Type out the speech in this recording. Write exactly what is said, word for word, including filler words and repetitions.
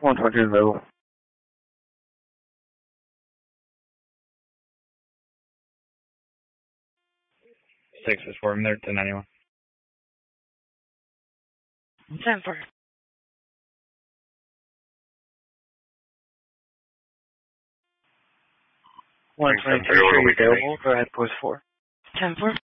one twenty available. Six is four, I'm there, ten ninety-one. ten four. one twenty-three, available. Go ahead, post four. ten four.